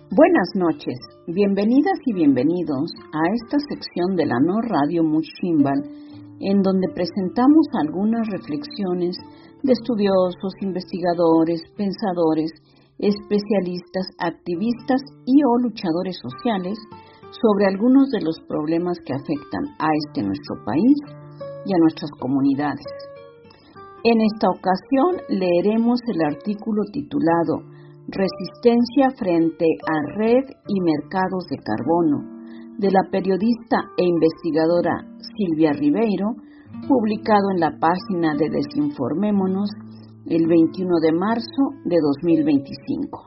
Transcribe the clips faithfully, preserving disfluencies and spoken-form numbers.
Buenas noches, bienvenidas y bienvenidos a esta sección de la No Radio Muximbal, en donde presentamos algunas reflexiones de estudiosos, investigadores, pensadores, especialistas, activistas y o luchadores sociales sobre algunos de los problemas que afectan a este nuestro país y a nuestras comunidades. En esta ocasión leeremos el artículo titulado Resistencia frente a red y mercados de carbono, de la periodista e investigadora Silvia Ribeiro, publicado en la página de Desinformémonos el veintiuno de marzo de dos mil veinticinco.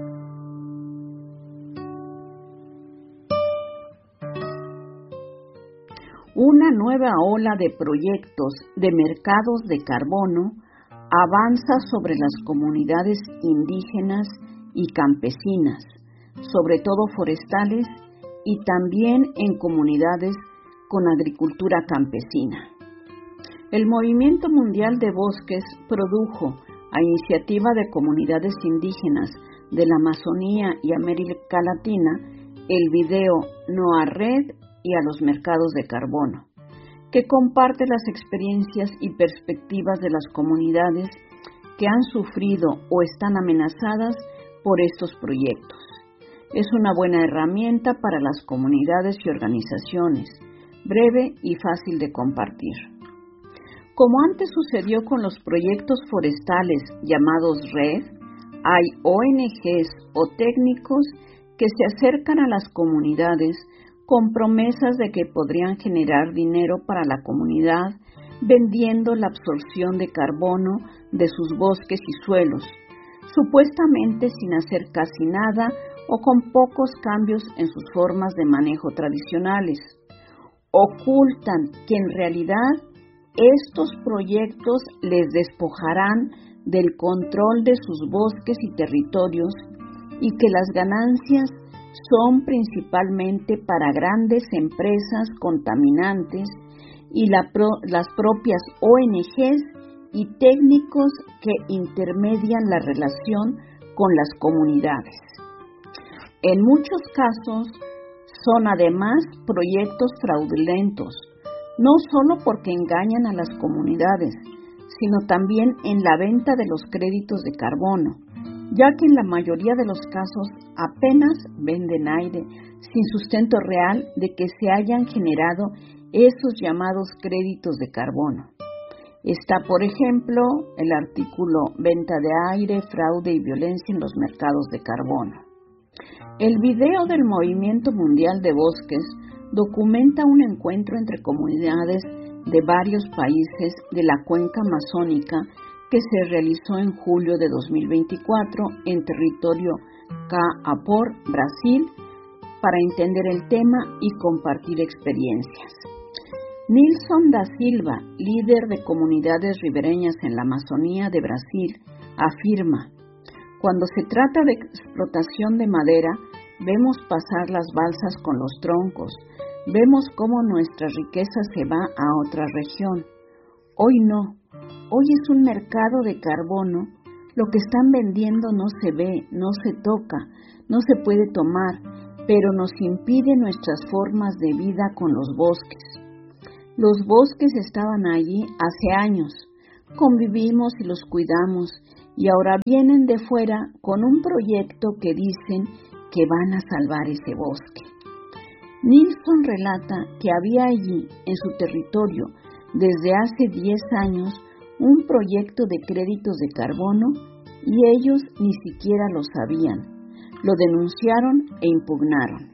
Una nueva ola de proyectos de mercados de carbono avanza sobre las comunidades indígenas y campesinas, sobre todo forestales, y también en comunidades con agricultura campesina. El Movimiento Mundial de Bosques produjo, a iniciativa de comunidades indígenas de la Amazonía y América Latina, el video No a Red y a los mercados de carbono, que comparte las experiencias y perspectivas de las comunidades que han sufrido o están amenazadas por estos proyectos. Es una buena herramienta para las comunidades y organizaciones, breve y fácil de compartir. Como antes sucedió con los proyectos forestales llamados Red, hay O N Ges o técnicos que se acercan a las comunidades con promesas de que podrían generar dinero para la comunidad vendiendo la absorción de carbono de sus bosques y suelos, supuestamente sin hacer casi nada o con pocos cambios en sus formas de manejo tradicionales. Ocultan que en realidad estos proyectos les despojarán del control de sus bosques y territorios y que las ganancias son principalmente para grandes empresas contaminantes y la pro, las propias O N Ges y técnicos que intermedian la relación con las comunidades. En muchos casos son además proyectos fraudulentos, no solo porque engañan a las comunidades, sino también en la venta de los créditos de carbono, ya que en la mayoría de los casos apenas venden aire, sin sustento real de que se hayan generado esos llamados créditos de carbono. Está, por ejemplo, el artículo Venta de aire, fraude y violencia en los mercados de carbono. El video del Movimiento Mundial de Bosques documenta un encuentro entre comunidades de varios países de la cuenca amazónica que se realizó en julio de dos mil veinticuatro en territorio Caapor, Brasil, para entender el tema y compartir experiencias. Nilson da Silva, líder de comunidades ribereñas en la Amazonía de Brasil, afirma: cuando se trata de explotación de madera, vemos pasar las balsas con los troncos, vemos cómo nuestra riqueza se va a otra región. Hoy no. Hoy es un mercado de carbono, lo que están vendiendo no se ve, no se toca, no se puede tomar, pero nos impide nuestras formas de vida con los bosques. Los bosques estaban allí hace años, convivimos y los cuidamos, y ahora vienen de fuera con un proyecto que dicen que van a salvar ese bosque. Nilson relata que había allí, en su territorio, desde hace diez años, un proyecto de créditos de carbono y ellos ni siquiera lo sabían. Lo denunciaron e impugnaron.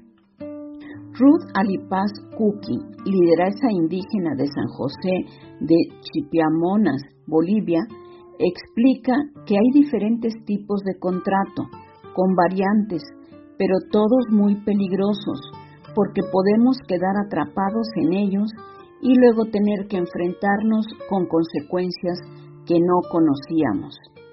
Ruth Alipaz Kuki, lideresa indígena de San José de Chipiamonas, Bolivia, explica que hay diferentes tipos de contrato, con variantes, pero todos muy peligrosos, porque podemos quedar atrapados en ellos y luego tener que enfrentarnos con consecuencias que no conocíamos.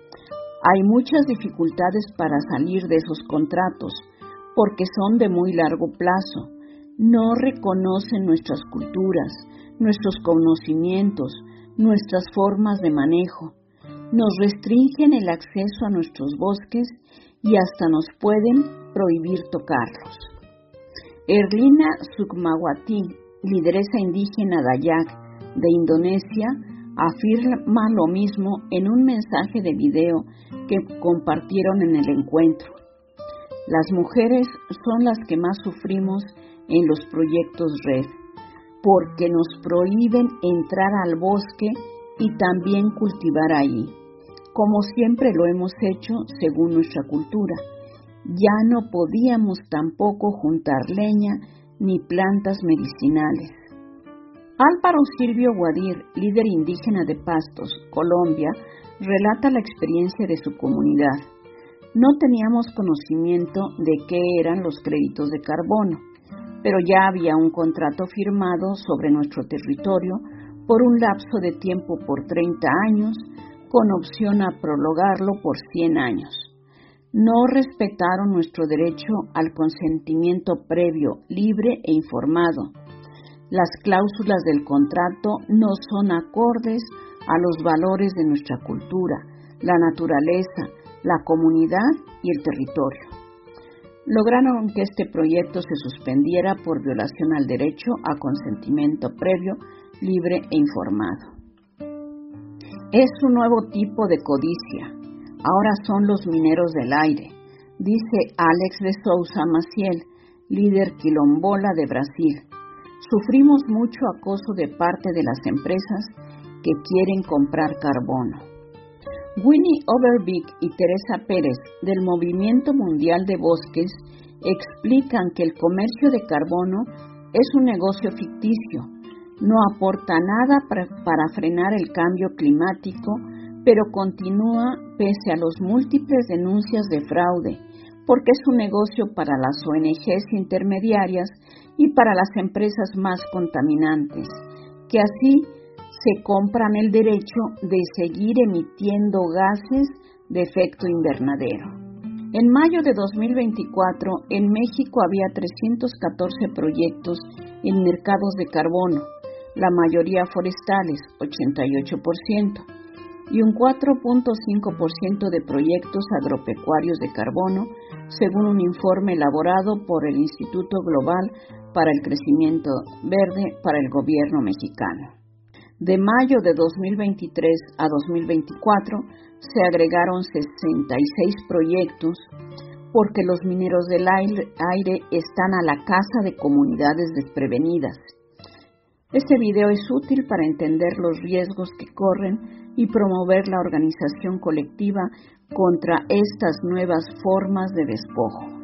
Hay muchas dificultades para salir de esos contratos, porque son de muy largo plazo. No reconocen nuestras culturas, nuestros conocimientos, nuestras formas de manejo. Nos restringen el acceso a nuestros bosques y hasta nos pueden prohibir tocarlos. Erlina Sukmawati, lideresa indígena Dayak de Indonesia, afirma lo mismo en un mensaje de video que compartieron en el encuentro. Las mujeres son las que más sufrimos en los proyectos Red, porque nos prohíben entrar al bosque y también cultivar ahí, como siempre lo hemos hecho según nuestra cultura. Ya no podíamos tampoco juntar leña ni plantas medicinales. Álvaro Silvio Guadir, líder indígena de Pastos, Colombia, relata la experiencia de su comunidad. No teníamos conocimiento de qué eran los créditos de carbono, pero ya había un contrato firmado sobre nuestro territorio por un lapso de tiempo por treinta años, con opción a prolongarlo por cien años. No respetaron nuestro derecho al consentimiento previo, libre e informado. Las cláusulas del contrato no son acordes a los valores de nuestra cultura, la naturaleza, la comunidad y el territorio. Lograron que este proyecto se suspendiera por violación al derecho a consentimiento previo, libre e informado. Es un nuevo tipo de codicia. Ahora son los mineros del aire, dice Alex de Souza Maciel, líder quilombola de Brasil. Sufrimos mucho acoso de parte de las empresas que quieren comprar carbono. Winnie Overbeek y Teresa Pérez, del Movimiento Mundial de Bosques, explican que el comercio de carbono es un negocio ficticio. No aporta nada para, para frenar el cambio climático, pero continúa pese a las múltiples denuncias de fraude, porque es un negocio para las O N Ges intermediarias y para las empresas más contaminantes, que así se compran el derecho de seguir emitiendo gases de efecto invernadero. En mayo de dos mil veinticuatro, en México había trescientos catorce proyectos en mercados de carbono, la mayoría forestales, ochenta y ocho por ciento, y un cuatro punto cinco por ciento de proyectos agropecuarios de carbono, según un informe elaborado por el Instituto Global para el Crecimiento Verde para el gobierno mexicano. De mayo de dos mil veintitrés a dos mil veinticuatro se agregaron sesenta y seis proyectos porque los mineros del aire están a la caza de comunidades desprevenidas. Este video es útil para entender los riesgos que corren y promover la organización colectiva contra estas nuevas formas de despojo.